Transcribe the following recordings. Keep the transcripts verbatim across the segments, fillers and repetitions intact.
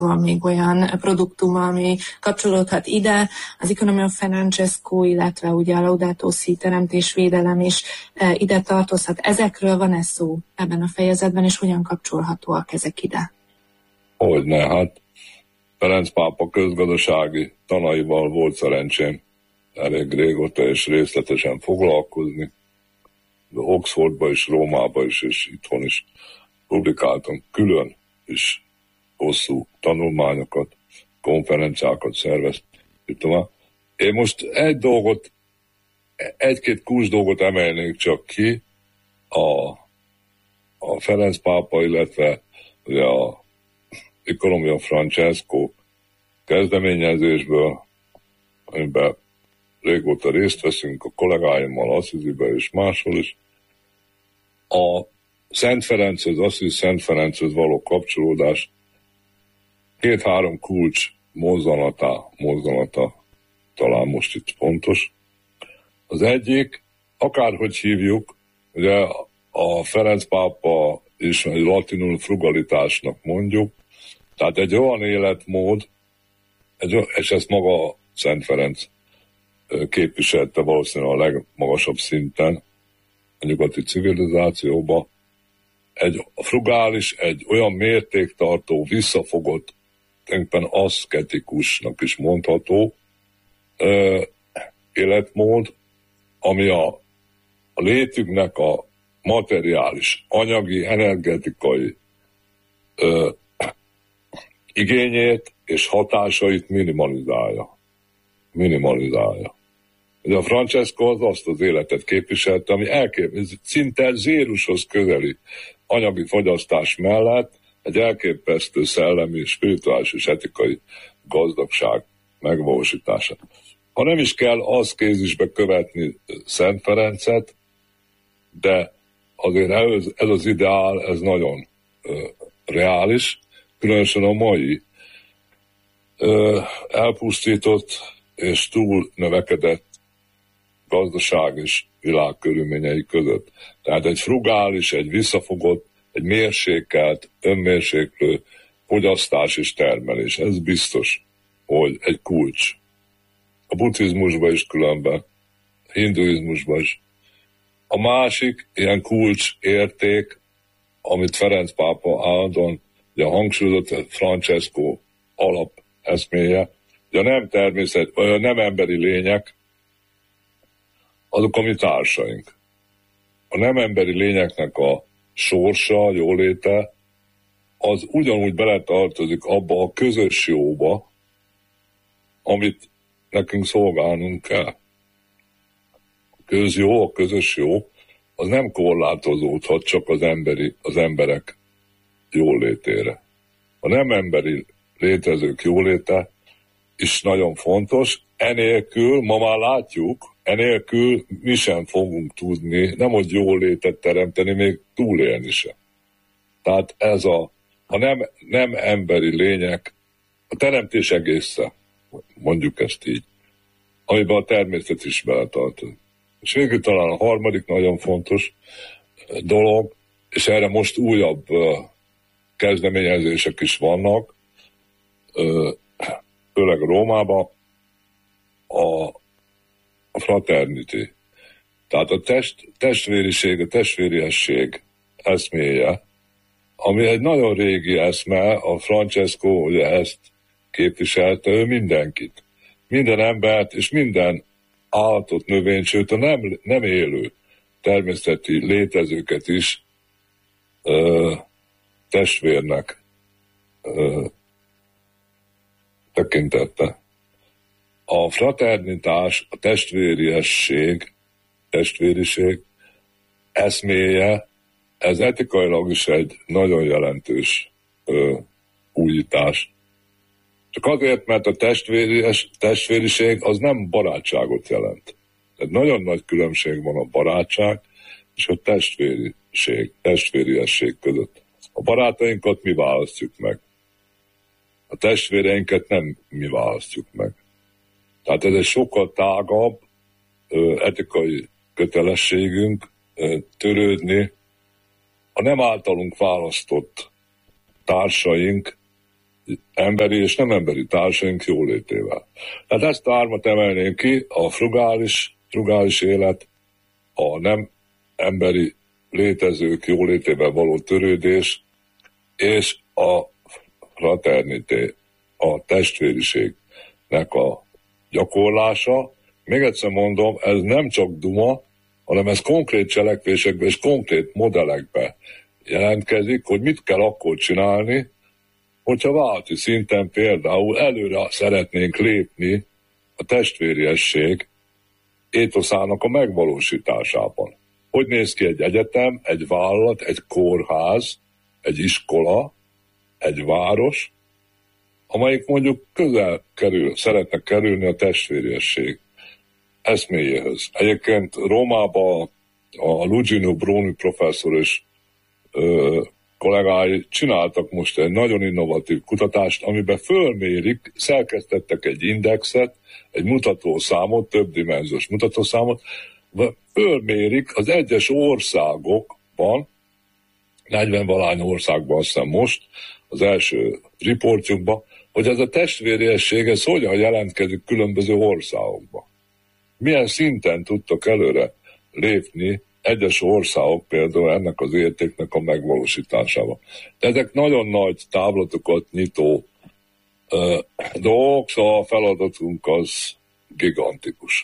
van még olyan produktum, ami kapcsolódhat ide, az Economy of Francesco, illetve ugye a Laudato Si teremtésvédelem is e, ide tartozhat. Ezekről van-e szó ebben a fejezetben, és hogyan kapcsolhatóak ezek ide? Hogyne, hát Ferenc pápa közgazdasági tanaival volt szerencsém elég régóta és részletesen foglalkozni. Oxfordba is, Rómába is, és itthon is publikáltam külön is hosszú tanulmányokat, konferenciákat szerveztem. Én most egy dolgot, egy-két kulcs dolgot emelnék csak ki, a, a Ferenc pápa, illetve ugye a Economy of Francesco kezdeményezésből, amiben régóta részt veszünk a kollégáimmal Assisibe és máshol is. A Szent Ferenchez, Assisi Szent Ferenchez való kapcsolódás két-három kulcs mozzanata, mozzanata talán most itt fontos. Az egyik, akárhogy hívjuk, ugye a Ferenc pápa is egy latinul frugalitásnak mondjuk, tehát egy olyan életmód, egy, és ezt maga Szent Ferenc képviselte valószínűleg a legmagasabb szinten a nyugati civilizációban, egy frugális, egy olyan mértéktartó, visszafogott, tulajdonképpen aszketikusnak is mondható ö, életmód, ami a, a létünknek a materiális, anyagi, energetikai ö, igényét és hatásait minimalizálja. Minimalizálja. Ugye a Francesco az azt az életet képviselte, ami elképesztő, szinte zérushoz közeli anyagi fogyasztás mellett egy elképesztő szellemi, spirituális és etikai gazdagság megvalósítása. Ha nem is kell az kézisbe követni Szent Ferencet, de azért ez, ez az ideál, ez nagyon ö, reális, különösen a mai ö, elpusztított és túl növekedett gazdaság és világ körülményei között. Tehát egy frugális, egy visszafogott, egy mérsékelt, önmérséklő fogyasztás és termelés. Ez biztos, hogy egy kulcs. A buddhizmusban is különben, a hinduizmusban is. A másik ilyen kulcs érték, amit Ferenc pápa állandóan ugye hangsúlyozott, Francesco alap eszméje, ugye nem természet, nem emberi lények, azok a mi társaink. A nem emberi lényeknek a sorsa, jóléte, az ugyanúgy beletartozik abba a közös jóba, amit nekünk szolgálnunk kell. A közjó, a közös jó, az nem korlátozódhat csak az, emberi, az emberek jólétére. A nem emberi létezők jóléte is nagyon fontos. Enélkül, ma már látjuk, enélkül mi sem fogunk tudni, nem hogy jólétet teremteni, még túlélni sem. Tehát ez a, a nem, nem emberi lények, a teremtés egészen, mondjuk ezt így, amiben a természet is beletartozik. És végül talán a harmadik nagyon fontos dolog, és erre most újabb uh, kezdeményezések is vannak, uh, főleg Rómában, a, a fraternity. Tehát a test, testvériség, a testvériesség eszméje, ami egy nagyon régi eszme, a Francesco ugye ezt képviselte, ő mindenkit, minden embert és minden állatot, növényt, sőt a nem, nem élő természeti létezőket is ö, testvérnek ö, tekintette. A fraternitás, a testvériesség, testvériség eszméje, ez etikailag is egy nagyon jelentős ö, újítás. Csak azért, mert a testvéries, testvériség az nem barátságot jelent. Tehát nagyon nagy különbség van a barátság és a testvériség, testvériesség között. A barátainkat mi választjuk meg. A testvéreinket nem mi választjuk meg. Tehát ez egy sokkal tágabb ö, etikai kötelességünk ö, törődni a nem általunk választott társaink emberi és nem emberi társaink jólétével. Tehát ezt a hármat emelnénk ki, a frugális, frugális élet, a nem emberi létezők jólétével való törődés, és a fraternité, a testvériségnek a gyakorlása. Még egyszer mondom, ez nem csak duma, hanem ez konkrét cselekvésekbe és konkrét modellekbe jelentkezik, hogy mit kell akkor csinálni, hogyha vállalati szinten például előre szeretnénk lépni a testvériesség étoszának a megvalósításában. Hogy néz ki egy egyetem, egy vállalat, egy kórház, egy iskola, egy város, amelyik mondjuk közel kerül, szeretne kerülni a testvériesség eszméjéhez. Egyébként Rómában a Luigino Bruni professzor és ö, kollégái csináltak most egy nagyon innovatív kutatást, amiben fölmérik, szerkesztettek egy indexet, egy mutatószámot, többdimenziós mutatószámot, fölmérik az egyes országokban, negyven-valány országban azt hiszem most, az első riportjukban, hogy ez a testvériesség, ez hogyan jelentkezik különböző országokban. Milyen szinten tudtak előre lépni egyes országok például ennek az értéknek a megvalósításában. De ezek nagyon nagy távlatokat nyitó uh, dolgok, szóval a feladatunk az gigantikus.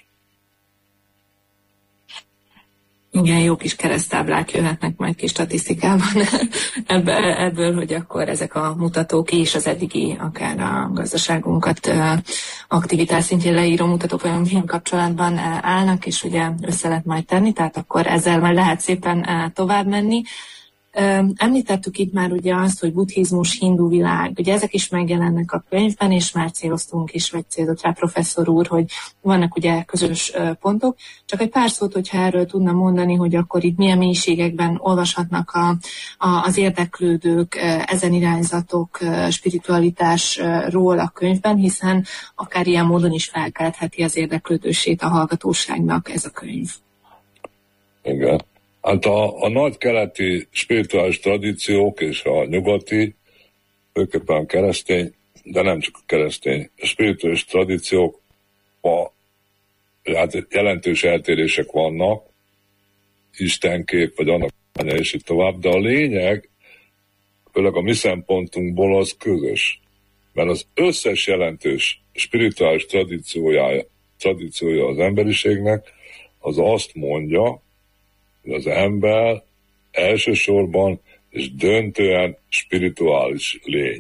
Igen, jó kis keresztáblák jöhetnek majd kis statisztikában ebből, ebből, hogy akkor ezek a mutatók és az eddigi, akár a gazdaságunkat aktivitás szintjén leíró mutatók olyan milyen kapcsolatban állnak, és ugye össze lehet majd tenni, tehát akkor ezzel majd lehet szépen tovább menni. Említettük itt már ugye azt, hogy buddhizmus, hindu világ, ugye ezek is megjelennek a könyvben, és már céloztunk is, vagy célozott rá professzor úr, hogy vannak ugye közös pontok. Csak egy pár szót, hogyha erről tudna mondani, hogy akkor itt milyen mélységekben olvashatnak a, a, az érdeklődők ezen irányzatok spiritualitásról a könyvben, hiszen akár ilyen módon is felkeltheti az érdeklődősét a hallgatóságnak ez a könyv. Igen. Hát a, a nagy keleti spirituális tradíciók és a nyugati, főképpen a keresztény, de nem csak a keresztény, a spirituális tradíciókban hát jelentős eltérések vannak, istenkép, vagy annak és így tovább, de a lényeg, főleg a mi szempontunkból az közös. Mert az összes jelentős spirituális tradíciója, tradíciója az emberiségnek, az azt mondja, az ember elsősorban és döntően spirituális lény.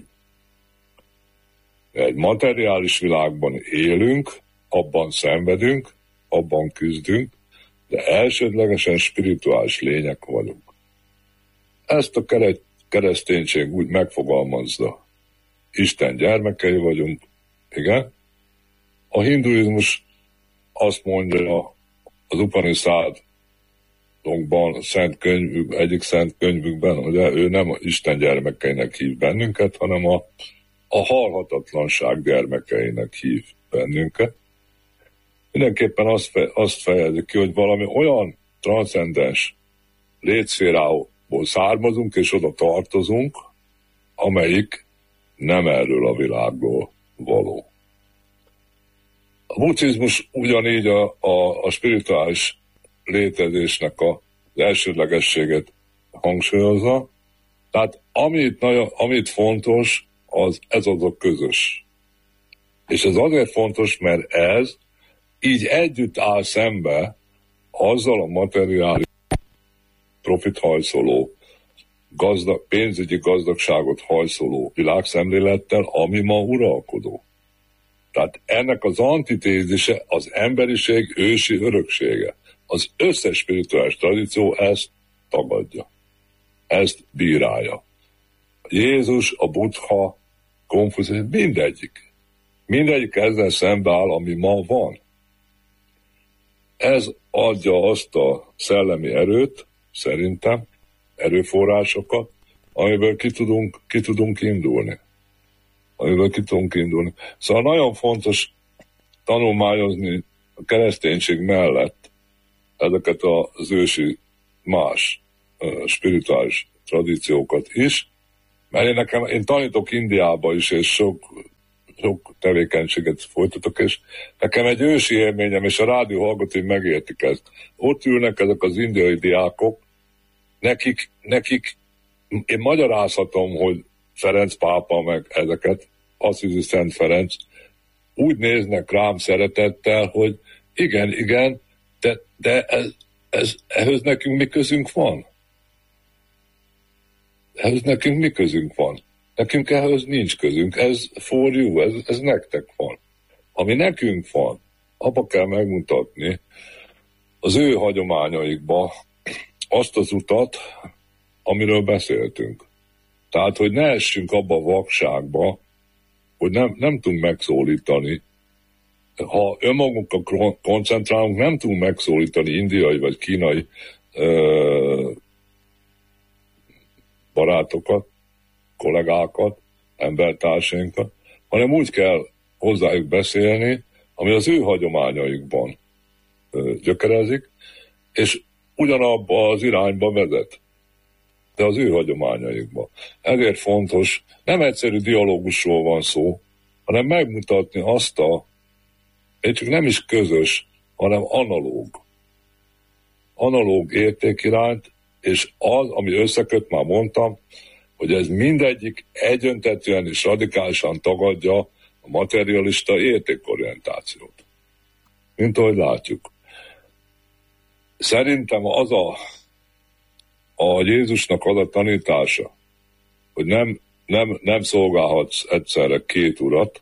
Egy materiális világban élünk, abban szenvedünk, abban küzdünk, de elsődlegesen spirituális lények vagyunk. Ezt a kereszténység úgy megfogalmazza. Isten gyermekei vagyunk, igen. A hinduizmus azt mondja az Upanishad a szent könyvük, egyik szent könyvükben, hogy ő nem Isten gyermekeinek hív bennünket, hanem a, a halhatatlanság gyermekeinek hív bennünket. Mindenképpen azt, fe, azt fejezik ki, hogy valami olyan transzcendens létszférából származunk, és oda tartozunk, amelyik nem erről a világból való. A buddhizmus ugyanígy a, a, a spirituális létezésnek az elsődlegességet hangsúlyozza. Tehát amit, nagyon, amit fontos, az ez az a közös. És ez azért fontos, mert ez így együtt áll szembe azzal a materiális profit hajszoló, gazdag, pénzügyi gazdagságot hajszoló világszemlélettel, ami ma uralkodó. Tehát ennek az antitézise az emberiség ősi öröksége. Az összes spirituális tradíció ezt tagadja. Ezt bírálja. Jézus, a Buddha, Konfuciusz, mindegyik. Mindegyik ezzel szembeáll, ami ma van. Ez adja azt a szellemi erőt, szerintem, erőforrásokat, amiből ki tudunk, ki tudunk indulni. Amiből ki tudunk indulni. Szóval nagyon fontos tanulmányozni a kereszténység mellett ezeket az ősi más uh, spirituális tradíciókat is, Mert én, nekem, én tanítok Indiába is, és sok, sok tevékenységet folytatok, és nekem egy ősi élményem, és a rádió hallgatói megértik ezt. Ott ülnek ezek az indiai diákok, nekik, nekik én magyarázhatom, hogy Ferenc pápa meg ezeket, Assisi Szent Ferenc, úgy néznek rám szeretettel, hogy igen, igen, de, de ez, ez, ehhez nekünk mi közünk van? Ehhez nekünk mi közünk van? Nekünk ehhez nincs közünk, ez for you, ez, ez nektek van. Ami nekünk van, abba kell megmutatni az ő hagyományaikba azt az utat, amiről beszéltünk. Tehát, hogy ne essünk abba a vakságba, hogy nem, nem tudunk megszólítani. Ha önmagunkra koncentrálunk, nem tudunk megszólítani indiai vagy kínai ö, barátokat, kollégákat, embertársainkat, hanem úgy kell hozzájuk beszélni, ami az ő hagyományaikban ö, gyökerezik, és ugyanabba az irányba vezet, de az ő hagyományaikba. Ezért fontos, nem egyszerű dialógusról van szó, hanem megmutatni azt a, egy csak nem is közös, hanem analóg. Analóg értékirányt, és az, ami összeköt, már mondtam, hogy ez mindegyik egyöntetően és radikálisan tagadja a materialista értékorientációt. Mint ahogy látjuk. Szerintem az a, a Jézusnak az a tanítása, hogy nem, nem, nem szolgálhatsz egyszerre két urat,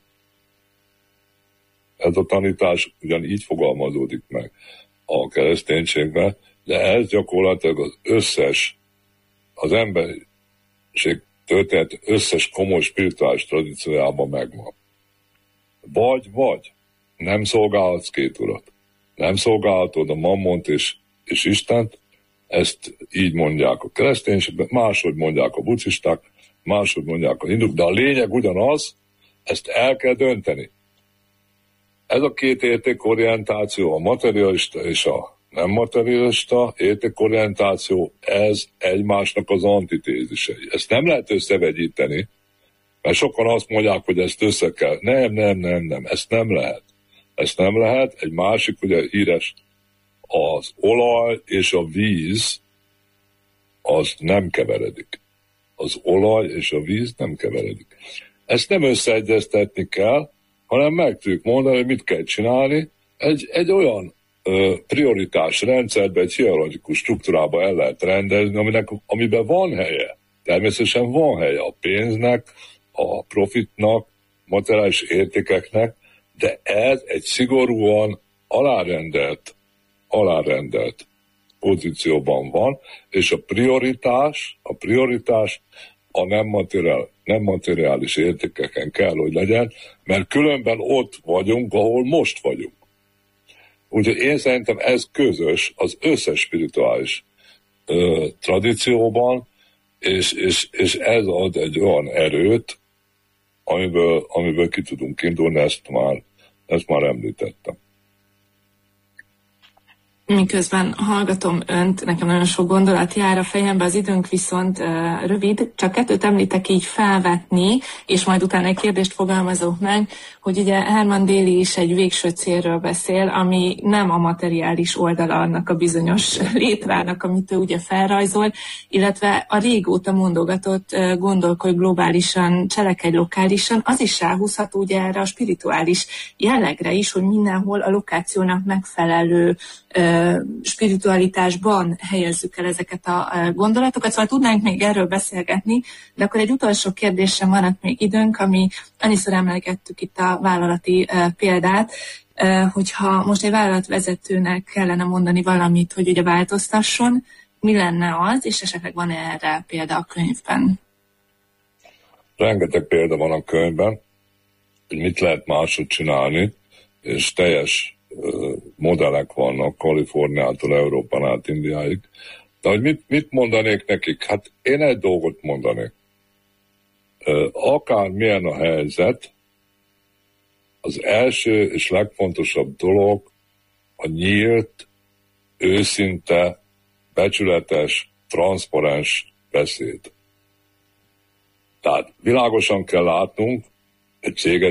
ez a tanítás ugyan így fogalmazódik meg a kereszténységben, de ez gyakorlatilag az összes, az emberiség történet összes komoly spirituális tradíciójában megvan. Vagy, vagy nem szolgálhatsz két urat. Nem szolgálhatod a mammont és, és Istent, ezt így mondják a kereszténységben, máshogy mondják a buddhisták, máshogy mondják a hinduk, de a lényeg ugyanaz, ezt el kell dönteni. Ez a két értékorientáció, a materialista és a nem materialista értékorientáció, ez egymásnak az antitézisei. Ezt nem lehet összevegyíteni, mert sokan azt mondják, hogy ezt össze kell. Nem, nem, nem, nem, ezt nem lehet. Ezt nem lehet. Egy másik, ugye híres, az olaj és a víz, az nem keveredik. Az olaj és a víz nem keveredik. Ezt nem összeegyeztetni kell, hanem meg tudjuk mondani, hogy mit kell csinálni. Egy, egy olyan ö, prioritás rendszerbe, egy hierarchikus struktúrába el lehet rendezni, aminek, amiben van helye. Természetesen van helye a pénznek, a profitnak, materiális értékeknek, de ez egy szigorúan alárendelt, alárendelt pozícióban van, és a prioritás, a prioritás a nem, materiál, nem materiális értékeken kell, hogy legyen, mert különben ott vagyunk, ahol most vagyunk. Úgyhogy én szerintem ez közös az összes spirituális ö, tradícióban, és, és, és ez ad egy olyan erőt, amiből, amiből ki tudunk indulni, ezt már, ezt már említettem. Miközben hallgatom önt, nekem nagyon sok gondolat jár a fejembe, az időnk viszont uh, rövid, csak kettőt említek így felvetni, és majd utána egy kérdést fogalmazok meg, hogy ugye Herman Daly is egy végső célről beszél, ami nem a materiális oldala annak a bizonyos létrának, amit ő ugye felrajzol, illetve a régóta mondogatott uh, gondolkodj globálisan, cselekedj lokálisan, az is ráhúzható ugye erre a spirituális jellegre is, hogy mindenhol a lokációnak megfelelő uh, spiritualitásban helyezzük el ezeket a gondolatokat, szóval tudnánk még erről beszélgetni, de akkor egy utolsó kérdésre maradt még időnk, ami annyiszor emlegettük itt a vállalati példát, hogyha most egy vállalatvezetőnek kellene mondani valamit, hogy ugye változtasson, mi lenne az, és esetleg van erre példa a könyvben? Rengeteg példa van a könyvben, hogy mit lehet máshogy csinálni, és teljes modellek vannak Kaliforniától Európán át Indiáig. De hogy mit, mit mondanék nekik? Hát én egy dolgot mondanék. Akármilyen a helyzet, az első és legfontosabb dolog a nyílt, őszinte, becsületes, transzparens beszéd. Tehát világosan kell látnunk, egy céget